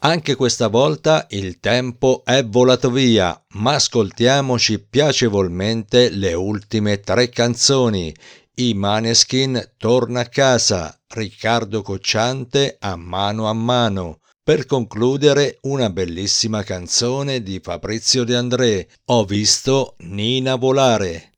Anche questa volta il tempo è volato via, ma ascoltiamoci piacevolmente le ultime 3 canzoni. I Maneskin Torna a casa, Riccardo Cocciante A mano, per concludere una bellissima canzone di Fabrizio De André, Ho visto Nina volare.